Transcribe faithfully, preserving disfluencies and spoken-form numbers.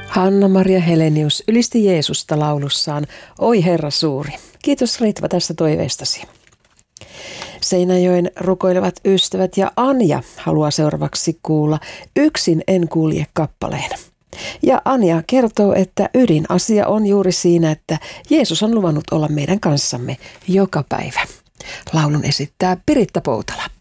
Hanna-Maria Helenius ylisti Jeesusta laulussaan Oi Herra suuri. Kiitos Ritva tästä toiveestasi. Seinäjoen rukoilevat ystävät ja Anja haluaa seuraavaksi kuulla Yksin en kulje -kappaleen. Ja Anja kertoo, että ydinasia on juuri siinä, että Jeesus on luvannut olla meidän kanssamme joka päivä. Laulun esittää Piritta Poutala.